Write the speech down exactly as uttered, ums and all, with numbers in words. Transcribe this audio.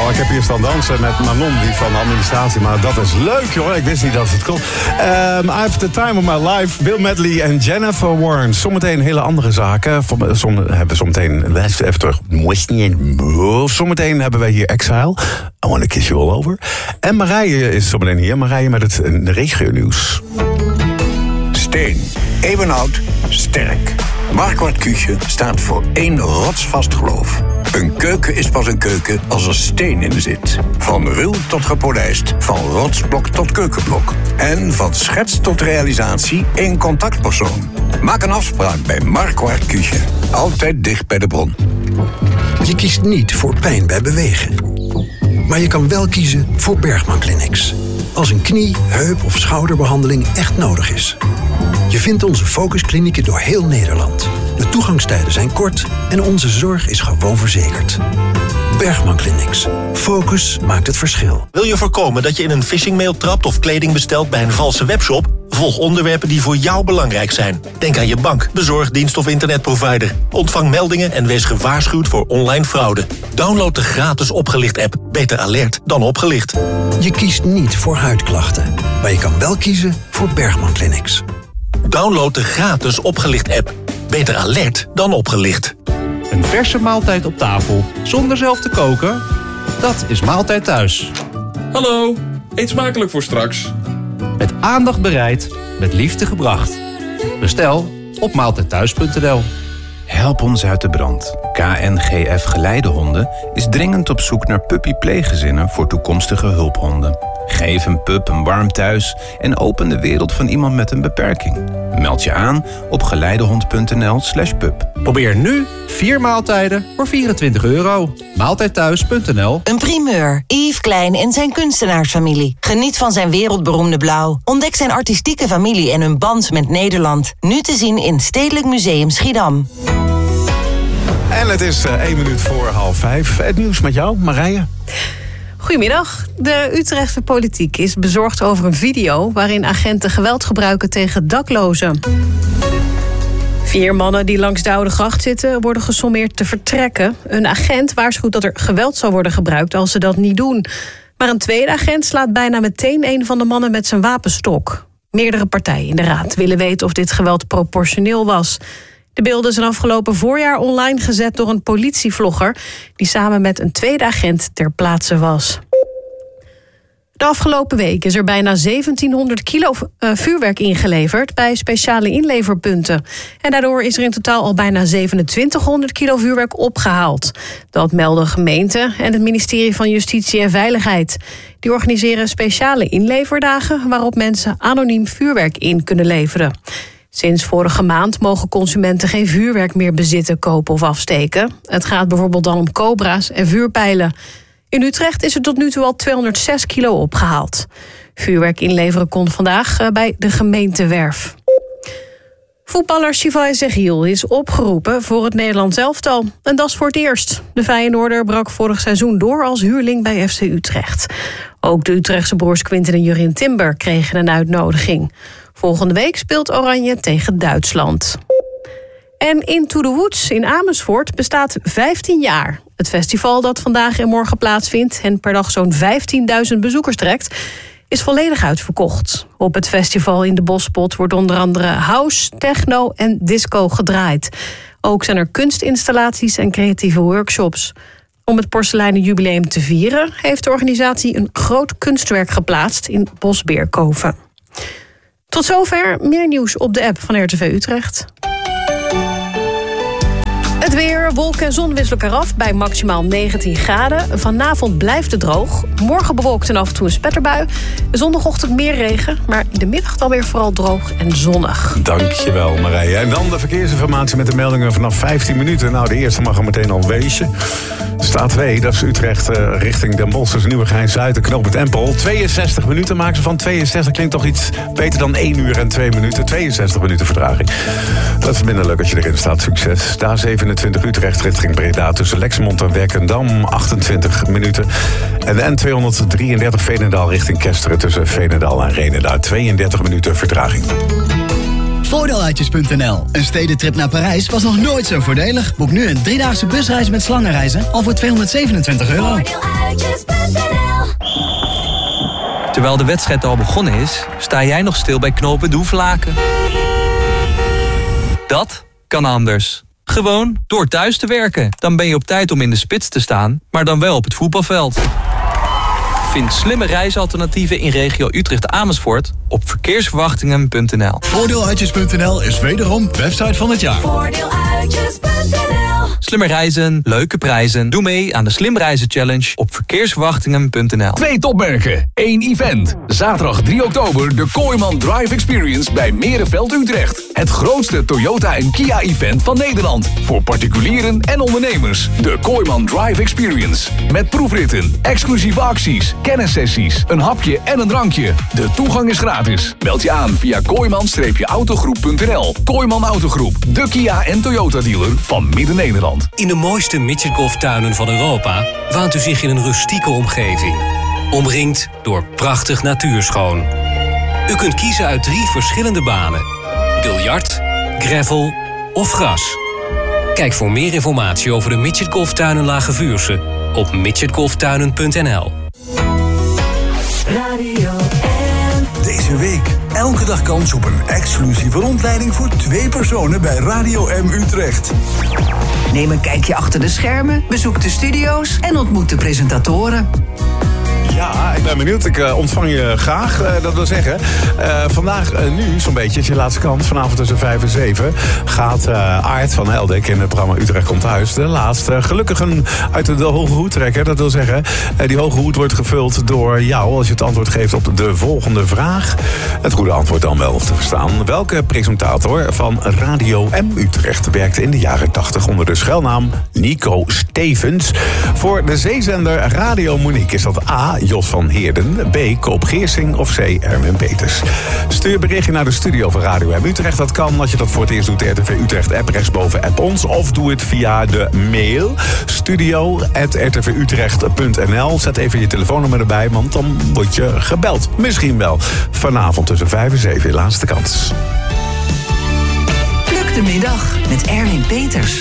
Oh, ik heb hier staan dansen met Manon, die van de administratie. Maar dat is leuk, joh. Ik wist niet dat het kon. Um, I have the time of my life. Bill Medley en Jennifer Warnes. Zometeen hele andere zaken. Som, hebben we zometeen... Even terug. Zometeen hebben wij hier Exile. I Wanna Kiss You All Over. En Marije is zometeen hier. Marije met het regio-nieuws. Steen. Eeuwenoud. Sterk. Marquardt Küche staat voor één rotsvast geloof. Een keuken is pas een keuken als er steen in zit. Van ruw tot gepolijst, van rotsblok tot keukenblok. En van schets tot realisatie één contactpersoon. Maak een afspraak bij Marquardt Küche. Altijd dicht bij de bron. Je kiest niet voor pijn bij bewegen. Maar je kan wel kiezen voor Bergman Clinics. Als een knie, heup of schouderbehandeling echt nodig is. Je vindt onze focusklinieken door heel Nederland. De toegangstijden zijn kort en onze zorg is gewoon verzekerd. Bergman Clinics. Focus maakt het verschil. Wil je voorkomen dat je in een phishingmail trapt of kleding bestelt bij een valse webshop? Volg onderwerpen die voor jou belangrijk zijn. Denk aan je bank, bezorgdienst of internetprovider. Ontvang meldingen en wees gewaarschuwd voor online fraude. Download de gratis Opgelicht-app. Beter alert dan opgelicht. Je kiest niet voor huidklachten, maar je kan wel kiezen voor Bergman Clinics. Download de gratis Opgelicht-app. Beter alert dan opgelicht. Een verse maaltijd op tafel, zonder zelf te koken? Dat is Maaltijd Thuis. Hallo, eet smakelijk voor straks. Met aandacht bereid, met liefde gebracht. Bestel op maaltijdthuis punt n l. Help ons uit de brand. K N G F Geleidehonden is dringend op zoek naar puppypleeggezinnen voor toekomstige hulphonden. Geef een pup een warm thuis en open de wereld van iemand met een beperking. Meld je aan op geleidehond punt n l slash pup. Probeer nu vier maaltijden voor vierentwintig euro. maaltijdthuis punt n l. Een primeur. Yves Klein en zijn kunstenaarsfamilie. Geniet van zijn wereldberoemde blauw. Ontdek zijn artistieke familie en hun band met Nederland. Nu te zien in Stedelijk Museum Schiedam. En het is uh, één minuut voor half vijf. Het nieuws met jou, Marije. Goedemiddag. De Utrechtse politiek is bezorgd over een video waarin agenten geweld gebruiken tegen daklozen. Vier mannen die langs de Oude Gracht zitten worden gesommeerd te vertrekken. Een agent waarschuwt dat er geweld zal worden gebruikt als ze dat niet doen. Maar een tweede agent slaat bijna meteen een van de mannen met zijn wapenstok. Meerdere partijen in de raad willen weten of dit geweld proportioneel was. De beelden zijn afgelopen voorjaar online gezet door een politievlogger die samen met een tweede agent ter plaatse was. De afgelopen week is er bijna zeventienhonderd kilo vuurwerk ingeleverd bij speciale inleverpunten. En daardoor is er in totaal al bijna zevenentwintighonderd kilo vuurwerk opgehaald. Dat melden gemeenten en het ministerie van Justitie en Veiligheid. Die organiseren speciale inleverdagen waarop mensen anoniem vuurwerk in kunnen leveren. Sinds vorige maand mogen consumenten geen vuurwerk meer bezitten, kopen of afsteken. Het gaat bijvoorbeeld dan om cobra's en vuurpijlen. In Utrecht is er tot nu toe al tweehonderdzes kilo opgehaald. Vuurwerk inleveren kon vandaag bij de gemeentewerf. Voetballer Sivay Zegiel is opgeroepen voor het Nederlands elftal. En dat is voor het eerst. De Feyenoorder brak vorig seizoen door als huurling bij F C Utrecht. Ook de Utrechtse broers Quinten en Jurien Timber kregen een uitnodiging. Volgende week speelt Oranje tegen Duitsland. En Into the Woods in Amersfoort bestaat vijftien jaar. Het festival dat vandaag en morgen plaatsvindt en per dag zo'n vijftienduizend bezoekers trekt, is volledig uitverkocht. Op het festival in de Bospot wordt onder andere house, techno en disco gedraaid. Ook zijn er kunstinstallaties en creatieve workshops. Om het porseleinen jubileum te vieren heeft de organisatie een groot kunstwerk geplaatst in Bosbeerkoven. Tot zover, meer nieuws op de app van R T V Utrecht. Het weer, wolken en zon wisselen elkaar af bij maximaal negentien graden. Vanavond blijft het droog. Morgen bewolkt en af en toe een spetterbui. Zondagochtend meer regen, maar in de middag dan weer vooral droog en zonnig. Dankjewel, Marije. En dan de verkeersinformatie met de meldingen vanaf vijftien minuten. Nou, de eerste mag er meteen al wezen. Staat twee, dat is Utrecht uh, richting Den Bosch. Dus Nieuwegein-Zuid, knooppunt Empel. tweeënzestig minuten maken ze van. tweeënzestig klinkt toch iets beter dan één uur en twee minuten. tweeënzestig minuten vertraging. Dat is minder leuk als je erin staat. Succes. De A zevenentwintig Utrecht richting Breda tussen Lexmond en Werkendam. achtentwintig minuten. En de N tweehonderddrieëndertig Veenendaal richting Kesteren tussen Veenendaal en Reenendaal. tweeëndertig minuten vertraging. Voordeeluitjes punt n l. Een stedentrip naar Parijs was nog nooit zo voordelig. Boek nu een driedaagse busreis met slangenreizen al voor tweehonderdzevenentwintig euro. Voordeeluitjes punt n l. Terwijl de wedstrijd al begonnen is, sta jij nog stil bij knooppunt Hoevelaken. Dat kan anders. Gewoon door thuis te werken. Dan ben je op tijd om in de spits te staan, maar dan wel op het voetbalveld. Vind slimme reisalternatieven in regio Utrecht-Amersfoort op verkeersverwachtingen punt n l. Voordeeluitjes punt n l is wederom website van het jaar. Voordeeluitjes punt n l. Slimme reizen, leuke prijzen. Doe mee aan de Slim Reizen Challenge op verkeersverwachtingen punt n l. Twee topmerken, één event. Zaterdag drie oktober de Kooiman Drive Experience bij Merenveld Utrecht. Het grootste Toyota en Kia event van Nederland. Voor particulieren en ondernemers. De Kooiman Drive Experience. Met proefritten, exclusieve acties, kennissessies, een hapje en een drankje. De toegang is gratis. Meld je aan via kooiman autogroep punt n l. Kooiman Autogroep, de Kia en Toyota dealer van Midden-Nederland. In de mooiste midgetgolftuinen van Europa waant u zich in een rustieke omgeving. Omringd door prachtig natuurschoon. U kunt kiezen uit drie verschillende banen. Biljart, gravel of gras. Kijk voor meer informatie over de midgetgolftuinen Lage Vuursche op midgetgolftuinen punt n l. Radio Deze week elke dag kans op een exclusieve rondleiding voor twee personen bij Radio M Utrecht. Neem een kijkje achter de schermen, bezoek de studio's en ontmoet de presentatoren. Ja, ik ben benieuwd. Ik uh, ontvang je graag. Uh, dat wil zeggen, uh, vandaag uh, nu zo'n beetje, is je laatste kans. Vanavond tussen vijf en zeven gaat uh, Aart van Heldik in het programma Utrecht komt thuis de laatste gelukkigen uit de, de hoge hoed trekken. Dat wil zeggen, uh, die hoge hoed wordt gevuld door jou als je het antwoord geeft op de volgende vraag. Het goede antwoord dan wel te verstaan. Welke presentator van Radio M Utrecht werkte in de jaren tachtig onder de schuilnaam Nico Stevens voor de zeezender Radio Monique? Is dat A, Jos van Heerden, B, Koop Geersing of C, Erwin Peters? Stuur berichtje naar de studio van Radio M Utrecht. Dat kan als je dat voor het eerst doet, de R T V Utrecht app rechtsboven app ons. Of doe het via de mail studio at r t v utrecht punt n l. Zet even je telefoonnummer erbij, want dan word je gebeld. Misschien wel. Vanavond tussen vijf en zeven, laatste kans. Pluk de middag met Erwin Peters.